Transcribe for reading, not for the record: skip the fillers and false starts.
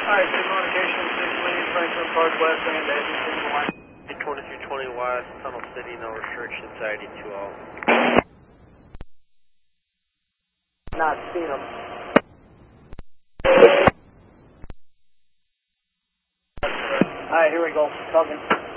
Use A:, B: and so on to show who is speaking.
A: Alright, good communication, 6 Lee, Franklin Park West, and Edmonton,
B: 2320 West, Tunnel City, no restrictions, ID 2 all.
A: Not seen them. Alright, here we go. Talking.